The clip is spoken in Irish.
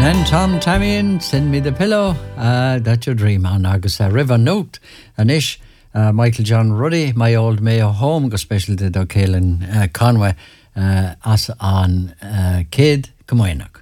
Then Tom Tamian, Send Me the Pillow, That's Your Dream on agus River Note Anish, Michael John Ruddy, My Old Mayo Home, go special to Doug Caelan Conway as on Kid Camoinach.